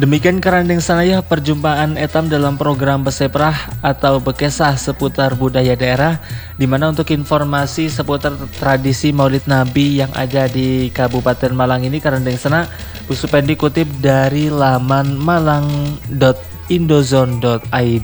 Demikian karandeng sanaya perjumpaan etam dalam program Beseprah atau Bekesah seputar budaya daerah, di mana untuk informasi seputar tradisi Maulid Nabi yang ada di Kabupaten Malang ini karandeng sana Busupen dikutip dari laman malang.indozone.id.